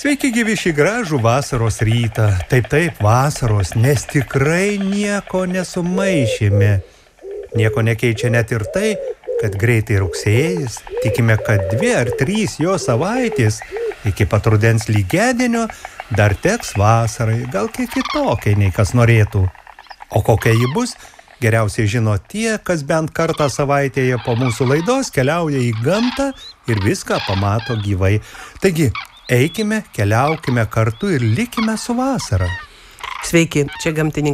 Sveiki gyvi šį gražų vasaros rytą. Taip, vasaros, nes tikrai nieko nesumaišėme. Nieko nekeičia net ir tai, kad greitai rugsėjis. Tikime, kad 2 ar 3 jo savaitės iki pat rudens lygiadienio dar teks vasarai, gal kiek kitokiai nei kas norėtų. O kokia ji bus, geriausiai žino tie, kas bent kartą savaitėje po mūsų laidos keliauja į gamtą ir viską pamato gyvai. Taigi, eikime, keliaukime kartu ir likime su vasara. Sveiki, čia gamtininkas